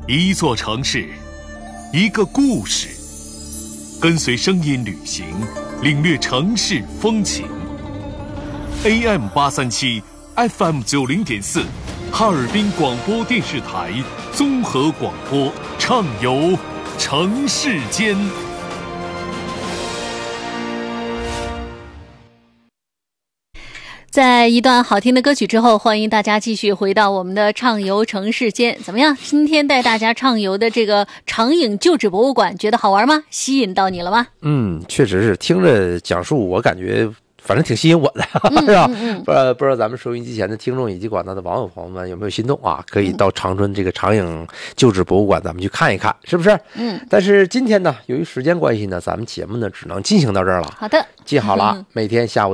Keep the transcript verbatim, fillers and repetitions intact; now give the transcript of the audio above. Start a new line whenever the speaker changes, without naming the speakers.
一座城市，一个故事，跟随声音旅行，领略城市风情。A M 八三七 F M 九零点四，哈尔滨广播电视台综合广播，畅游城市间。
在一段好听的歌曲之后，欢迎大家继续回到我们的畅游城市间。怎么样？今天带大家畅游的这个长影旧址博物馆，觉得好玩吗？吸引到你了吗？
嗯，确实是听着讲述，我感觉反正挺吸引我的，
嗯、
是吧？
嗯嗯、
不知道不知道咱们收音机前的听众以及广大的网友朋友们有没有心动啊？可以到长春这个长影旧址博物馆，咱们去看一看，是不是？
嗯。
但是今天呢，由于时间关系呢，咱们节目呢只能进行到这儿了。
好的，
记好了，嗯、每天下午